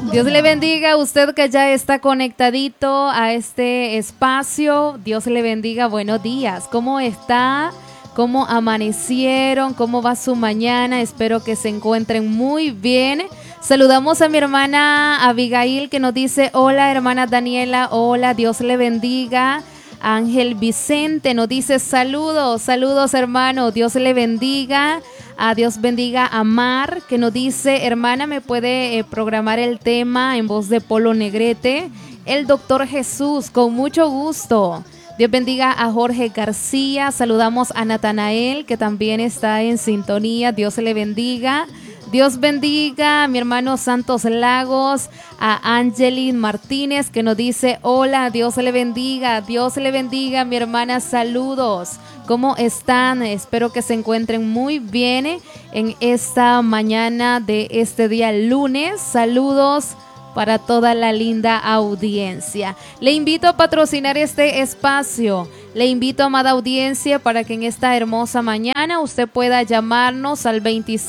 Dios le bendiga a usted que ya está conectadito a este espacio. Dios le bendiga, buenos días. ¿Cómo está? ¿Cómo amanecieron? ¿Cómo va su mañana? Espero que se encuentren muy bien. Saludamos a mi hermana Abigail que nos dice, hola hermana Daniela, hola, Dios le bendiga. Ángel Vicente nos dice saludos, saludos hermano, Dios le bendiga. A Dios bendiga a Mar, que nos dice, hermana, ¿me puede programar el tema en voz de Polo Negrete? El doctor Jesús, con mucho gusto. Dios bendiga a Jorge García, saludamos a Natanael, que también está en sintonía, Dios le bendiga. Dios bendiga a mi hermano Santos Lagos, a Angelin Martínez que nos dice, hola, Dios le bendiga, mi hermana, saludos. ¿Cómo están? Espero que se encuentren muy bien en esta mañana de este día lunes. Saludos para toda la linda audiencia. Le invito a patrocinar este espacio. Le invito, amada audiencia, para que en esta hermosa mañana usted pueda llamarnos al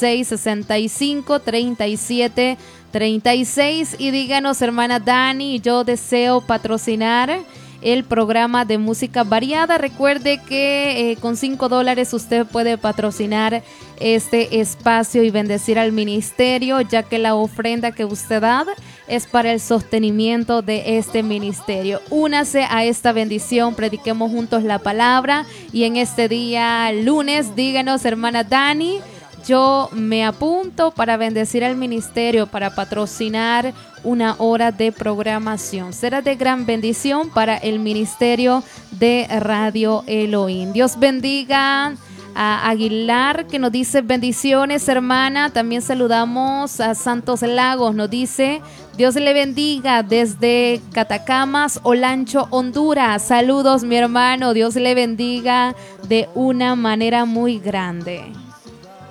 2665-3736 y díganos, hermana Dani, yo deseo patrocinar el programa de música variada. Recuerde que con $5 usted puede patrocinar este espacio y bendecir al ministerio, ya que la ofrenda que usted da es para el sostenimiento de este ministerio. Únase a esta bendición, prediquemos juntos la palabra y en este día lunes díganos, hermana Dani, yo me apunto para bendecir al ministerio, para patrocinar una hora de programación. Será de gran bendición para el ministerio de Radio Elohim. Dios bendiga a Aguilar, que nos dice bendiciones, hermana. También saludamos a Santos Lagos, nos dice Dios le bendiga desde Catacamas, Olancho, Honduras. Saludos, mi hermano. Dios le bendiga de una manera muy grande.